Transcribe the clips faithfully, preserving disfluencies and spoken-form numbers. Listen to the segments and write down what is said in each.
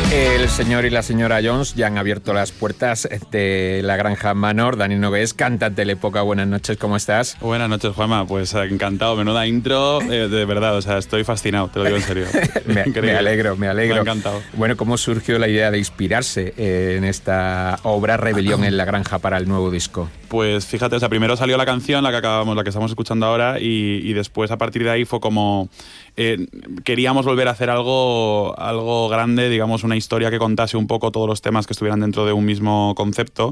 El señor y la señora Jones ya han abierto las puertas de la Granja Manor. Dani Nogués, cantante de la época. Buenas noches, ¿cómo estás? Buenas noches, Juanma. Pues encantado, menuda intro, eh, de verdad, o sea, estoy fascinado, te lo digo en serio. me, me alegro, me alegro. Me ha encantado. Bueno, ¿cómo surgió la idea de inspirarse en esta obra Rebelión en la Granja para el nuevo disco? Pues fíjate, o sea, primero salió la canción, la que acabamos, la que estamos escuchando ahora, y, y después a partir de ahí fue como eh, queríamos volver a hacer algo, algo grande, digamos, una historia que contase un poco todos los temas que estuvieran dentro de un mismo concepto.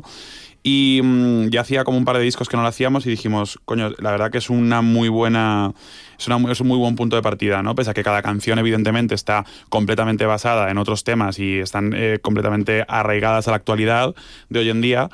Y mmm, ya hacía como un par de discos que no lo hacíamos y dijimos, coño, la verdad que es una muy buena, es, una, es un muy buen punto de partida, ¿no? Pese a que cada canción evidentemente está completamente basada en otros temas y están eh, completamente arraigadas a la actualidad de hoy en día,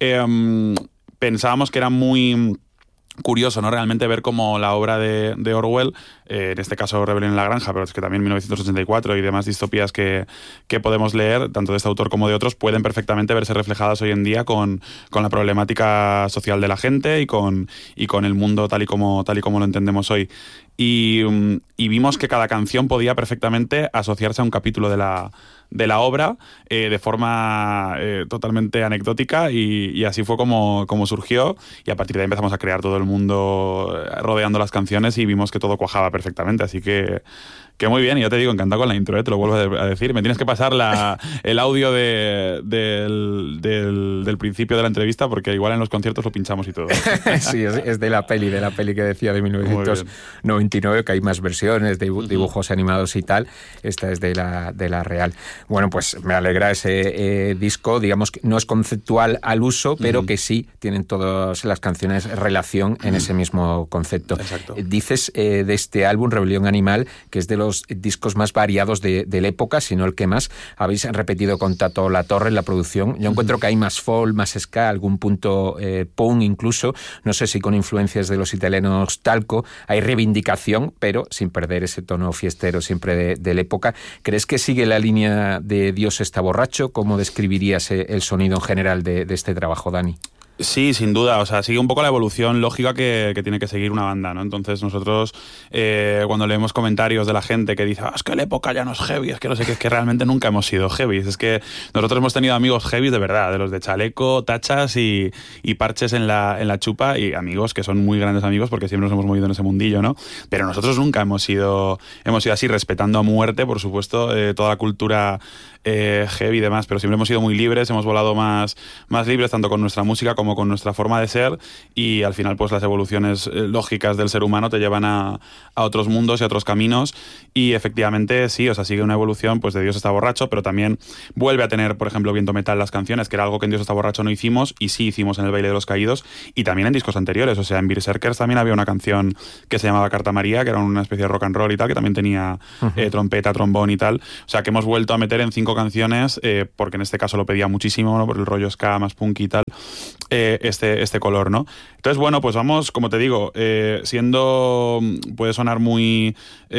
eh, pensábamos que era muy curioso, ¿no? Realmente ver cómo la obra de, de Orwell, eh, en este caso Rebelión en la Granja, pero es que también mil novecientos ochenta y cuatro y demás distopías que, que podemos leer, tanto de este autor como de otros, pueden perfectamente verse reflejadas hoy en día con, con la problemática social de la gente y con, y con el mundo tal y como, tal y como lo entendemos hoy. Y, y vimos que cada canción podía perfectamente asociarse a un capítulo de la, de la obra eh, de forma eh, totalmente anecdótica y, y así fue como, como surgió, y a partir de ahí empezamos a crear todo el mundo rodeando las canciones y vimos que todo cuajaba perfectamente, así que que muy bien, y ya te digo, encantado con la intro, ¿eh? Te lo vuelvo a decir. Me tienes que pasar la, el audio de, del, del, del principio de la entrevista, porque igual en los conciertos lo pinchamos y todo. Sí, es, es de la peli, de la peli que decía de mil novecientos noventa y nueve, que hay más versiones de dibujos animados y tal. Esta es de la, de la real. Bueno, pues me alegra ese eh, disco, digamos que no es conceptual al uso, pero uh-huh. que sí tienen todas las canciones relación en uh-huh. ese mismo concepto. Exacto. Dices eh, de este álbum, Rebelión Animal, que es de los los discos más variados de, de la época, si no el que más. Habéis repetido con Tato Latorre en la producción. Yo encuentro que hay más folk, más ska, algún punto eh, punk incluso. No sé si con influencias de los italianos Talco. Hay reivindicación, pero sin perder ese tono fiestero siempre de, de la época. ¿Crees que sigue la línea de Dios está borracho? ¿Cómo describirías el sonido en general de, de este trabajo, Dani? Sí, sin duda, o sea, sigue un poco la evolución lógica que, que tiene que seguir una banda, ¿no? Entonces nosotros, eh, cuando leemos comentarios de la gente que dice, ah, es que la época ya no es heavy, es que no sé qué, es que realmente nunca hemos sido heavy, es que nosotros hemos tenido amigos heavy de verdad, de los de chaleco, tachas y, y parches en la, en la chupa, y amigos que son muy grandes amigos porque siempre nos hemos movido en ese mundillo, ¿no? Pero nosotros nunca hemos sido, hemos sido así, respetando a muerte, por supuesto, eh, toda la cultura eh, heavy y demás, pero siempre hemos sido muy libres, hemos volado más, más libres, tanto con nuestra música como con nuestra forma de ser, y al final pues las evoluciones lógicas del ser humano te llevan a, a otros mundos y a otros caminos, y efectivamente sí, o sea, sigue una evolución pues de Dios está borracho, pero también vuelve a tener, por ejemplo, viento metal las canciones, que era algo que en Dios está borracho no hicimos, y sí hicimos en El baile de los caídos, y también en discos anteriores, o sea, en Berserkers también había una canción que se llamaba Carta María, que era una especie de rock and roll y tal, que también tenía uh-huh. eh, trompeta, trombón y tal, o sea, que hemos vuelto a meter en cinco canciones, eh, porque en este caso lo pedía muchísimo, ¿no? Por el rollo ska, más punk y tal, eh, este, este color, ¿no? Entonces, bueno, pues vamos, como te digo, eh, siendo, puede sonar muy,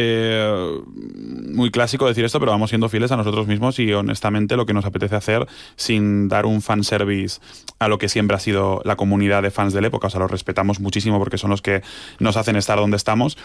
eh, muy clásico decir esto, pero vamos siendo fieles a nosotros mismos y honestamente lo que nos apetece hacer sin dar un fanservice a lo que siempre ha sido la comunidad de fans de la época. O sea, los respetamos muchísimo porque son los que nos hacen estar donde estamos,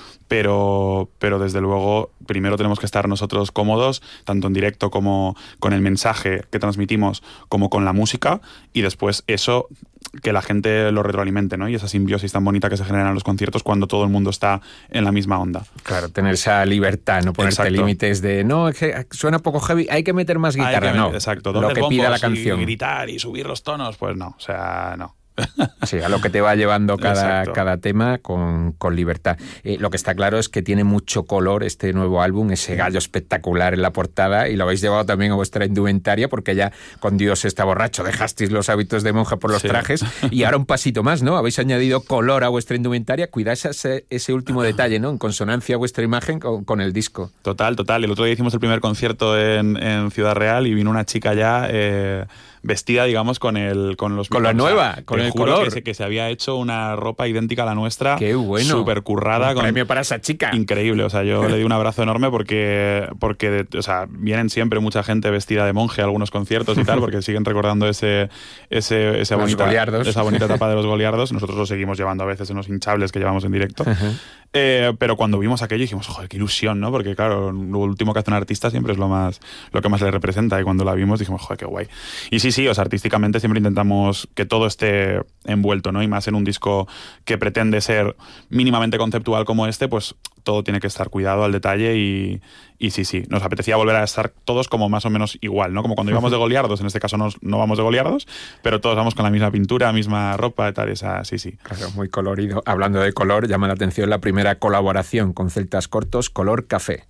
pero, pero desde luego primero tenemos que estar nosotros cómodos, tanto en directo como con el mensaje que transmitimos, como con la música, y después eso que la gente lo retroalimente, ¿no? Y esa simbiosis tan bonita que se genera en los conciertos cuando todo el mundo está en la misma onda. Claro, tener esa libertad, no ponerte límites de, no, es que suena poco heavy, hay que meter más guitarra, no. Exacto, lo que pida la canción. Y gritar y subir los tonos, pues no, o sea, no. Sí, a lo que te va llevando cada, cada tema con, con libertad. Eh, lo que está claro es que tiene mucho color este nuevo álbum, ese gallo espectacular en la portada, y lo habéis llevado también a vuestra indumentaria, porque ya con Dios está borracho dejasteis los hábitos de monja por los sí. trajes, y ahora un pasito más, ¿no? Habéis añadido color a vuestra indumentaria. Cuidáis ese, ese último detalle, ¿no? En consonancia a vuestra imagen con, con el disco. Total, total. El otro día hicimos el primer concierto en, en Ciudad Real y vino una chica ya... Eh... vestida, digamos, con el con los con la nueva, con el el juro color. Que se, que se había hecho una ropa idéntica a la nuestra. Qué bueno. Súper currada. Un con premio para esa chica. Increíble. O sea, yo le di un abrazo enorme porque, porque o sea, vienen siempre mucha gente vestida de monje a algunos conciertos y tal, porque siguen recordando ese, ese, esa, bonita, esa bonita etapa de los goliardos. Nosotros lo seguimos llevando a veces en los hinchables que llevamos en directo. Uh-huh. Eh, pero cuando vimos aquello dijimos, joder, qué ilusión, ¿no? Porque claro, lo último que hace un artista siempre es lo más lo que más le representa, y cuando la vimos dijimos, joder, qué guay. Y sí, sí, o sea, artísticamente siempre intentamos que todo esté envuelto, ¿no? Y más en un disco que pretende ser mínimamente conceptual como este, pues todo tiene que estar cuidado al detalle y, y sí, sí, nos apetecía volver a estar todos como más o menos igual, ¿no? Como cuando íbamos de goliardos, en este caso no, no vamos de goliardos, pero todos vamos con la misma pintura, misma ropa y tal, esa, sí, sí. Claro, muy colorido. Hablando de color, llama la atención la primera colaboración con Celtas Cortos, Color Café.